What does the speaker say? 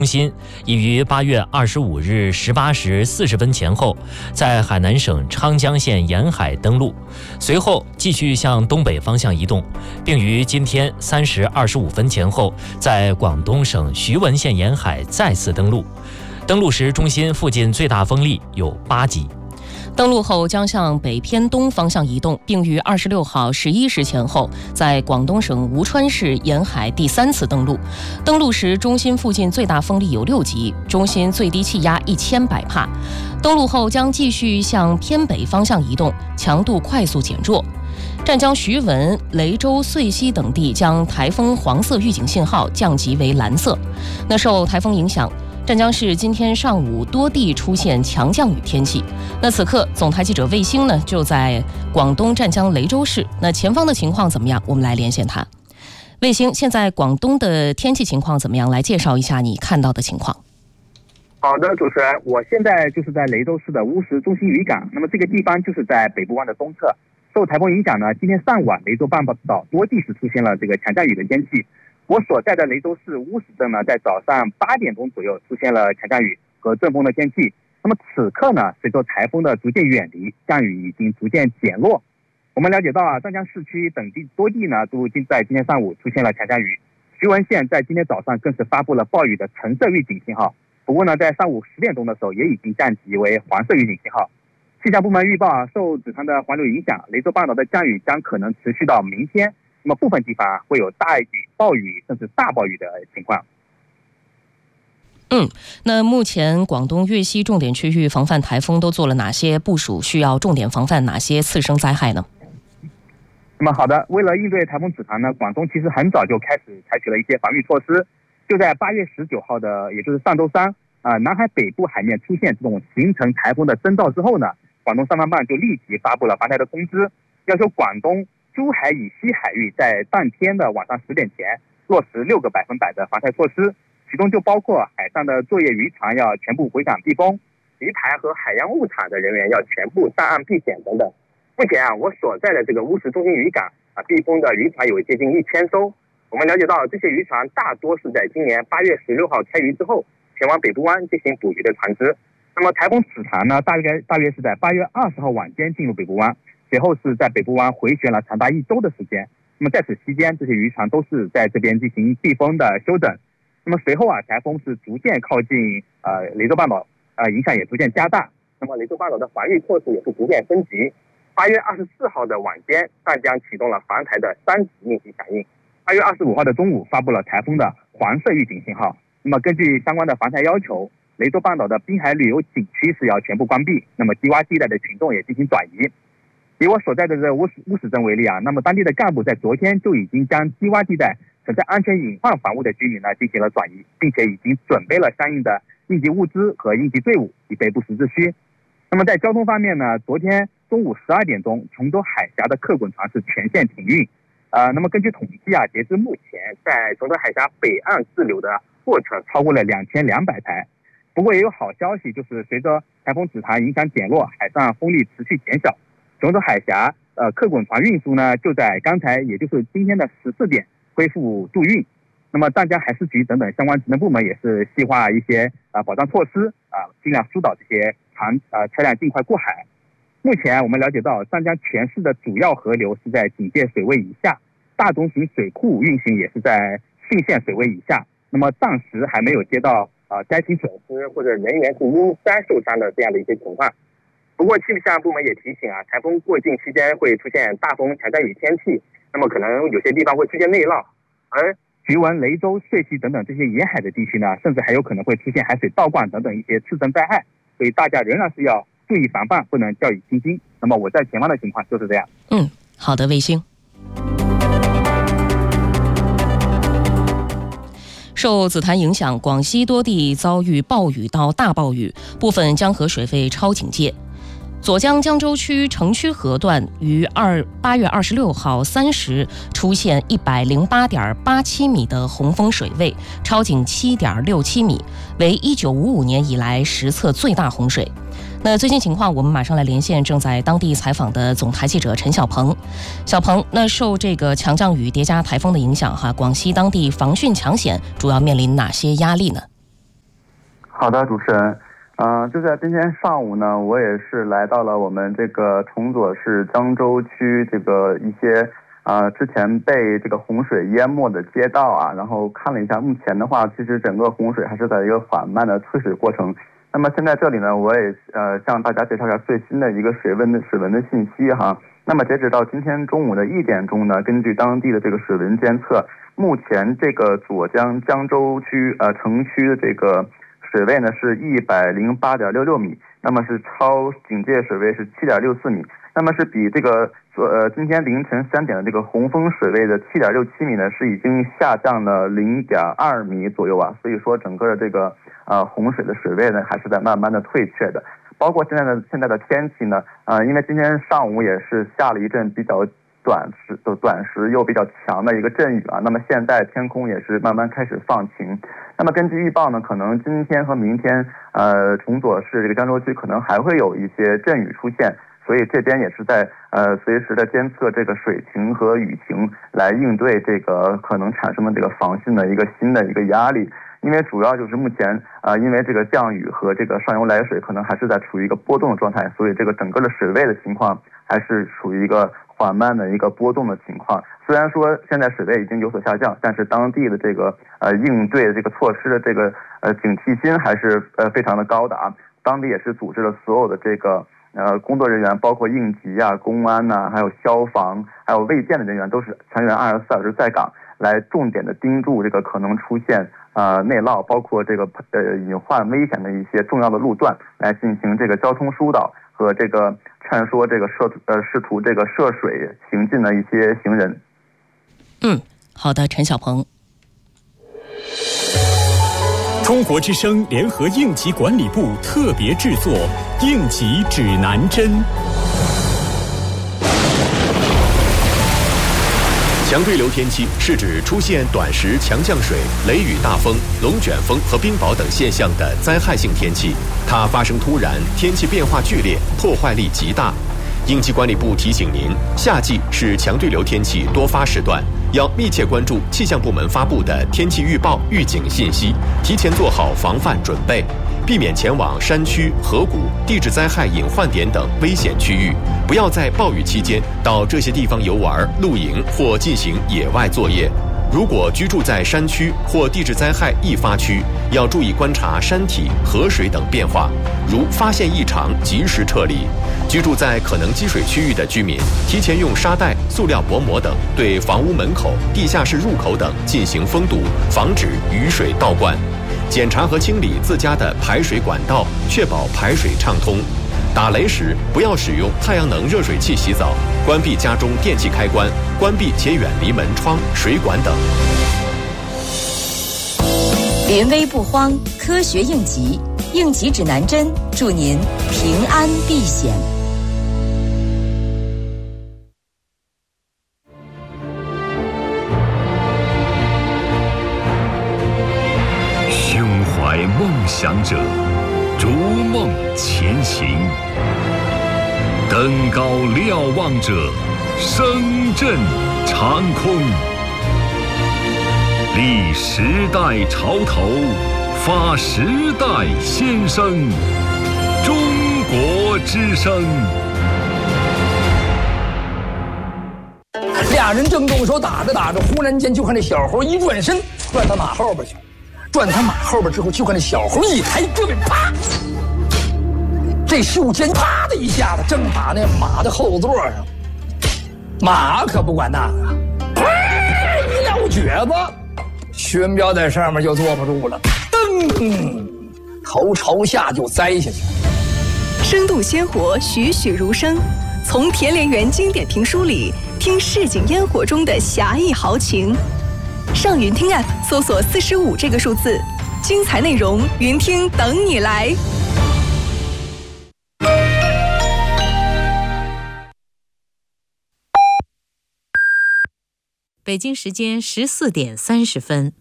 中心已于8月25日18时40分前后在海南省昌江县沿海登陆，随后继续向东北方向移动，并于今天3时25分前后在广东省徐闻县沿海再次登陆。登陆时，中心附近最大风力有8级。 登陆后将向北偏东方向移动，并于26号11时前后在广东省吴川市沿海第3次登陆。登陆时，中心附近最大风力有6级，中心最低气压1000百帕。登陆后将继续向偏北方向移动，强度快速减弱。湛江徐闻、雷州、遂溪等地将台风黄色预警信号降级为蓝色。那受台风影响，湛江市今天上午多地出现强降雨天气。那此刻总台记者卫星呢就在广东湛江雷州市，那前方的情况怎么样？我们来连线他。卫星，现在广东的天气情况怎么样？来介绍一下你看到的情况。 好的，主持人，我现在就是在雷州市的乌石中心渔港，那么这个地方就是在北部湾的东侧。受台风影响呢，今天上午雷州半岛多地是出现了这个强降雨的天气。我所在的雷州市乌石镇呢，在早上8点钟左右出现了强降雨和阵风的天气。那么此刻呢，随着台风的逐渐远离，降雨已经逐渐减弱。我们了解到湛江市区等地多地呢，都在今天上午出现了强降雨。徐闻县在今天早上更是发布了暴雨的橙色预警信号。不过呢，在上午10点钟的时候，也已经降级为黄色预警信号。气象部门预报，受此场的环流影响，雷州半岛的降雨将可能持续到明天。那么部分地方会有大雨、暴雨甚至大暴雨的情况。 那目前广东粤西重点区域防范台风都做了哪些部署？需要重点防范哪些次生灾害呢？ 那么好的，为了应对台风此场呢，广东其实很早就开始采取了一些防御措施。就在8月19号的，也就是上周三，南海北部海面出现这种形成台风的征兆之后呢，广东三方办就立即发布了防台的通知，要求广东珠海以西海域在当天的晚上10点前落实6个100%的防台措施，其中就包括海上的作业渔船要全部回港避风，渔台和海洋物产的人员要全部上岸避险等等。目前我所在的这个乌石中心渔港避风的渔船有接近1000艘。我们了解到，这些渔船大多是在今年8月16号开渔之后前往北部湾进行捕鱼的船只。那么台风此场呢，大约是在8月20号晚间进入北部湾，随后是在北部湾回旋了长达1周的时间。那么在此期间，这些渔船都是在这边进行避风的休整。那么随后台风是逐渐靠近雷州半岛，影响也逐渐加大。那么雷州半岛的防御措施也是逐渐升级。8月24号的晚间，湛江启动了防台的3级应急响应。8月25号的中午发布了台风的黄色预警信号。那么根据相关的防台要求，雷州半岛的滨海旅游景区是要全部关闭，那么低洼地带的群众也进行转移。以我所在的这乌石镇为例那么当地的干部在昨天就已经将低洼地带存在安全隐患房屋的居民进行了转移，并且已经准备了相应的应急物资和应急队伍，以备不时之需。那么在交通方面呢，昨天中午12点钟，崇州海峡的客滚船是全线停运。那么根据统计截至目前，在崇州海峡北岸滞留的货车超过了2200台。不过也有好消息，就是随着台风此场影响减弱，海上风力持续减小，崇州海峡客滚船运输呢，就在刚才也就是今天的14点恢复驻运。那么湛江海事局等等相关职能部门也是细化一些保障措施尽量疏导这些车辆尽快过海。目前我们了解到，湛江全市的主要河流是在警戒水位以下，大中型水库运行也是在沁限水位以下。那么暂时还没有接到灾情损失或者人员是因灾受伤的这样的一些情况。不过气象部门也提醒台风过境期间会出现大风强降雨天气，那么可能有些地方会出现内涝，而徐闻、雷州、遂溪等等这些沿海的地区呢，甚至还有可能会出现海水倒灌等等一些次生灾害，所以大家仍然是要注意防范，不能掉以轻心。那么我在前方的情况就是这样。 好的，卫星。受紫檀影响，广西多地遭遇暴雨到大暴雨，部分江河水位超警戒。左江江州区城区河段于8月26号3时出现108.87米的洪峰水位，超警7.67米，为1955年以来实测最大洪水。那最新情况，我们马上来连线正在当地采访的总台记者陈小鹏。小鹏，那受这个强降雨叠加台风的影响广西当地防汛抢险主要面临哪些压力呢？ 好的，主持人。就在今天上午呢，我也是来到了我们这个崇左市江州区这个一些之前被这个洪水淹没的街道啊，然后看了一下，目前的话，其实整个洪水还是在一个缓慢的退水过程。那么现在这里呢，我也向大家介绍一下最新的一个水文的信息哈。那么截止到今天中午的1点钟呢，根据当地的这个水文监测，目前这个左江江州区城区的这个水位呢是108.66米，那么是超警戒水位是7.64米，那么是比这个今天凌晨3点的这个洪峰水位的7.67米呢是已经下降了0.2米左右啊，所以说整个的这个洪水的水位呢还是在慢慢的退却的。包括现在的天气呢，因为今天上午也是下了一阵比较短时又比较强的一个阵雨啊，那么现在天空也是慢慢开始放晴。那么根据预报呢，可能今天和明天崇左市这个江州区可能还会有一些阵雨出现，所以这边也是在随时的监测这个水情和雨情，来应对这个可能产生的这个防汛的一个新的一个压力。因为主要就是目前因为这个降雨和这个上游来水可能还是在处于一个波动的状态，所以这个整个的水位的情况还是处于一个缓慢的一个波动的情况。虽然说现在水位已经有所下降，但是当地的这个应对这个措施的这个警惕心还是非常的高的啊。当地也是组织了所有的这个工作人员，包括应急啊、公安呐、还有消防、还有卫健的人员，都是全员24小时在岗，来重点的盯住这个可能出现内涝，包括这个隐患危险的一些重要的路段，来进行这个交通疏导和这个劝说这个试图这个涉水行进的一些行人。 好的，陈小鹏。 中国之声联合应急管理部特别制作《应急指南针》。 强对流天气是指出现短时强降水、雷雨大风、龙卷风和冰雹等现象的灾害性天气，它发生突然，天气变化剧烈，破坏力极大。应急管理部提醒您，夏季是强对流天气多发时段，要密切关注气象部门发布的天气预报、预警信息，提前做好防范准备，避免前往山区、河谷、地质灾害隐患点等危险区域，不要在暴雨期间到这些地方游玩、露营或进行野外作业。如果居住在山区或地质灾害易发区，要注意观察山体、河水等变化，如发现异常及时撤离。居住在可能积水区域的居民，提前用沙袋、塑料薄膜等对房屋门口、地下室入口等进行封堵，防止雨水倒灌。检查和清理自家的排水管道，确保排水畅通。打雷时不要使用太阳能热水器洗澡，关闭家中电器开关，关闭且远离门窗、水管等。 临危不慌，科学应急，应急指南针，祝您平安避险。 胸怀梦想者，逐梦前行；登高瞭望者，声震长空。立时代潮头，发时代先声。中国之声。 俩人正动手打着打着，忽然间就看这小猴一转身，转他马后边去。转他马后边之后，就看这小猴一抬胳膊，啪！这袖尖啪的一下子正打那马的后座上。马可不管那个，一撂蹶子，薛彪在上面就坐不住了，噔，头朝下就栽下去。 生动鲜活，栩栩如生。从田连元经典评书里听市井烟火中的侠义豪情。上云听 App 搜索45这个数字，精彩内容云听等你来。 北京时间14点30分。